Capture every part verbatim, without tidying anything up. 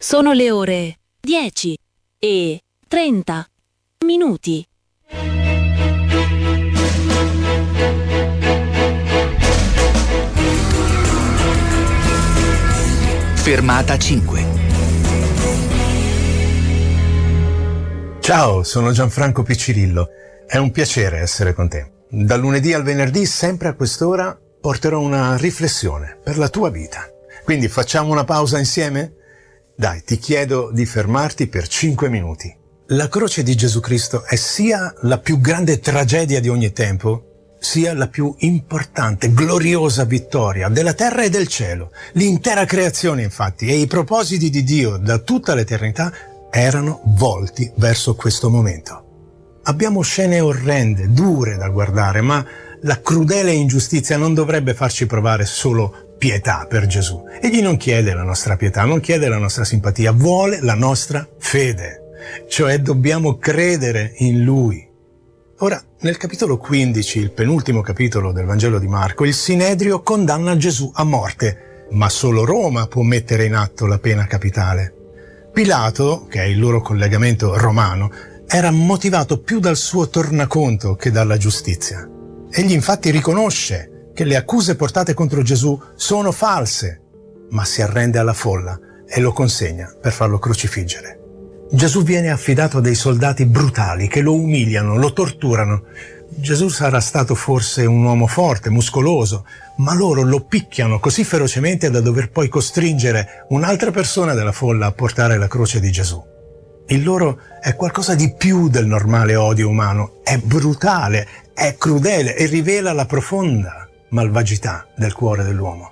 Sono le ore dieci e trenta minuti. Fermata cinque. Ciao, sono Gianfranco Piccirillo. È un piacere essere con te. Dal lunedì al venerdì, sempre a quest'ora, porterò una riflessione per la tua vita. Quindi facciamo una pausa insieme? Dai, ti chiedo di fermarti per cinque minuti. La croce di Gesù Cristo è sia la più grande tragedia di ogni tempo, sia la più importante, gloriosa vittoria della terra e del cielo. L'intera creazione, infatti, e i propositi di Dio da tutta l'eternità erano volti verso questo momento. Abbiamo scene orrende, dure da guardare, ma la crudele ingiustizia non dovrebbe farci provare solo pietà per Gesù. Egli non chiede la nostra pietà, non chiede la nostra simpatia, vuole la nostra fede. Cioè dobbiamo credere in Lui. Ora, nel capitolo quindici, il penultimo capitolo del Vangelo di Marco, il Sinedrio condanna Gesù a morte, ma solo Roma può mettere in atto la pena capitale. Pilato, che è il loro collegamento romano, era motivato più dal suo tornaconto che dalla giustizia. Egli infatti riconosce che le accuse portate contro Gesù sono false, ma si arrende alla folla e lo consegna per farlo crocifiggere. Gesù viene affidato a dei soldati brutali che lo umiliano, lo torturano. Gesù sarà stato forse un uomo forte, muscoloso, ma loro lo picchiano così ferocemente da dover poi costringere un'altra persona della folla a portare la croce di Gesù. Il loro è qualcosa di più del normale odio umano, è brutale, è crudele e rivela la profonda malvagità del cuore dell'uomo.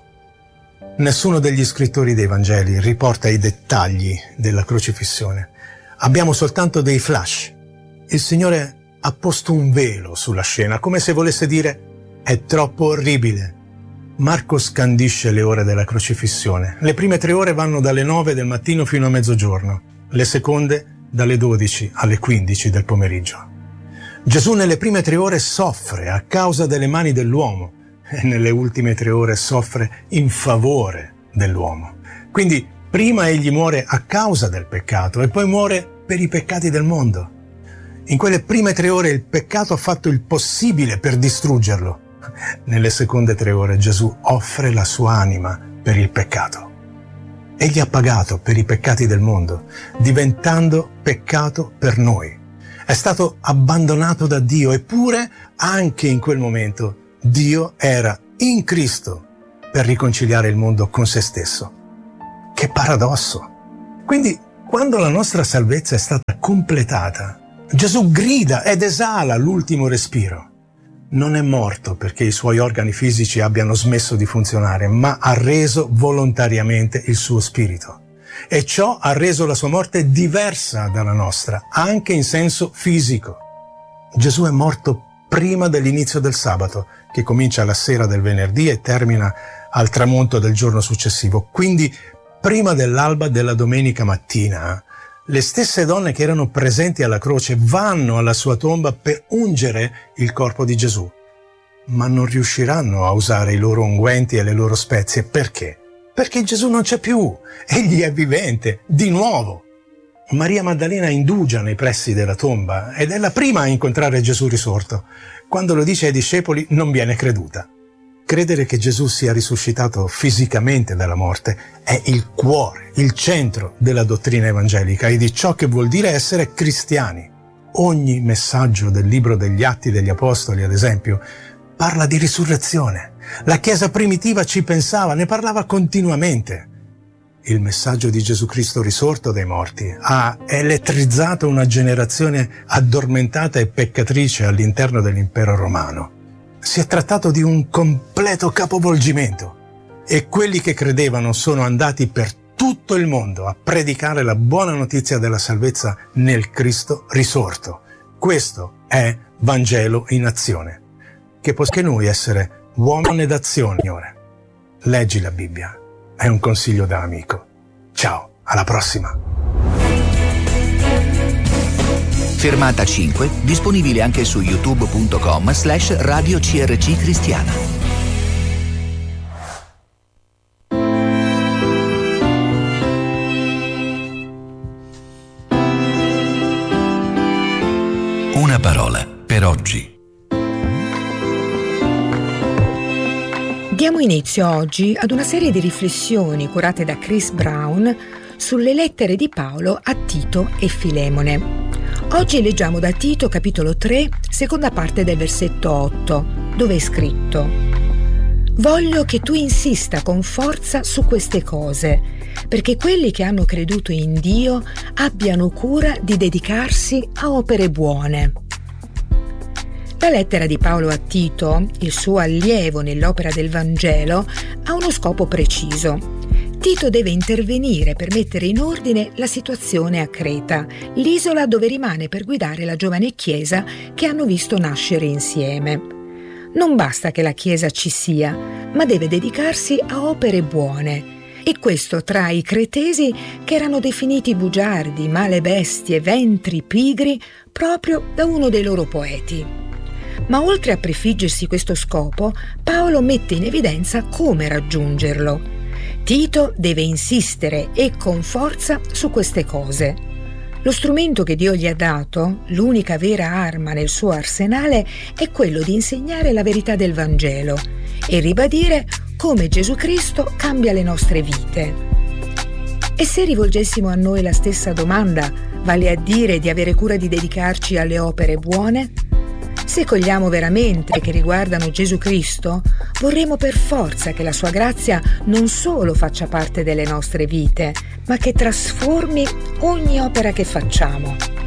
Nessuno degli scrittori dei Vangeli riporta i dettagli della crocifissione. Abbiamo soltanto dei flash. Il Signore ha posto un velo sulla scena, come se volesse dire: è troppo orribile. Marco scandisce le ore della crocifissione. Le prime tre ore vanno dalle nove del mattino fino a mezzogiorno, le seconde dalle dodici alle quindici del pomeriggio. Gesù nelle prime tre ore soffre a causa delle mani dell'uomo e nelle ultime tre ore soffre in favore dell'uomo. Quindi prima egli muore a causa del peccato e poi muore per i peccati del mondo. In quelle prime tre ore il peccato ha fatto il possibile per distruggerlo. Nelle seconde tre ore Gesù offre la sua anima per il peccato. Egli ha pagato per i peccati del mondo, diventando peccato per noi. È stato abbandonato da Dio, eppure anche in quel momento Dio era in Cristo per riconciliare il mondo con se stesso. Che paradosso! Quindi, quando la nostra salvezza è stata completata, Gesù grida ed esala l'ultimo respiro. Non è morto perché i suoi organi fisici abbiano smesso di funzionare, ma ha reso volontariamente il suo spirito. E ciò ha reso la sua morte diversa dalla nostra, anche in senso fisico. Gesù è morto prima dell'inizio del sabato, che comincia la sera del venerdì e termina al tramonto del giorno successivo. Quindi, prima dell'alba della domenica mattina, le stesse donne che erano presenti alla croce vanno alla sua tomba per ungere il corpo di Gesù, ma non riusciranno a usare i loro unguenti e le loro spezie. Perché? Perché Gesù non c'è più, egli è vivente, di nuovo. Maria Maddalena indugia nei pressi della tomba ed è la prima a incontrare Gesù risorto. Quando lo dice ai discepoli non viene creduta. Credere che Gesù sia risuscitato fisicamente dalla morte è il cuore, il centro della dottrina evangelica e di ciò che vuol dire essere cristiani. Ogni messaggio del libro degli Atti degli Apostoli, ad esempio, parla di risurrezione. La Chiesa primitiva ci pensava, ne parlava continuamente. Il messaggio di Gesù Cristo risorto dai morti ha elettrizzato una generazione addormentata e peccatrice all'interno dell'impero romano. Si è trattato di un completo capovolgimento e quelli che credevano sono andati per tutto il mondo a predicare la buona notizia della salvezza nel Cristo risorto. Questo è Vangelo in azione. Che possa noi essere uomini d'azione, Signore. Leggi la Bibbia. È un consiglio da amico. Ciao, alla prossima. Fermata cinque, disponibile anche su youtube punto com slash radio C R C Cristiana. parole per oggi. Diamo inizio oggi ad una serie di riflessioni curate da Chris Brown sulle lettere di Paolo a Tito e Filemone. Oggi leggiamo da Tito capitolo tre, seconda parte del versetto otto, dove è scritto: «Voglio che tu insista con forza su queste cose, perché quelli che hanno creduto in Dio abbiano cura di dedicarsi a opere buone». La lettera di Paolo a Tito, il suo allievo nell'opera del Vangelo, ha uno scopo preciso. Tito deve intervenire per mettere in ordine la situazione a Creta, l'isola dove rimane per guidare la giovane chiesa che hanno visto nascere insieme. Non basta che la chiesa ci sia, ma deve dedicarsi a opere buone. E questo tra i cretesi che erano definiti bugiardi, male bestie, ventri, pigri, proprio da uno dei loro poeti. Ma oltre a prefiggersi questo scopo, Paolo mette in evidenza come raggiungerlo. Tito deve insistere e con forza su queste cose. Lo strumento che Dio gli ha dato, l'unica vera arma nel suo arsenale, è quello di insegnare la verità del Vangelo e ribadire come Gesù Cristo cambia le nostre vite. E se rivolgessimo a noi la stessa domanda, vale a dire di avere cura di dedicarci alle opere buone? Se cogliamo veramente che riguardano Gesù Cristo, vorremmo per forza che la sua grazia non solo faccia parte delle nostre vite, ma che trasformi ogni opera che facciamo.